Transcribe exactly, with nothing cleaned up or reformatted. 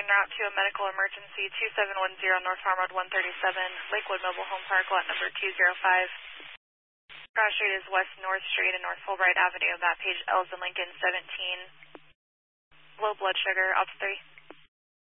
en route to a medical emergency, two seven one zero North Farm Road one thirty-seven, Lakewood Mobile Home Park, lot number two zero five. Cross Street is West North Street and North Fulbright Avenue, map page Ells and Lincoln seventeen. Low blood sugar, ops three.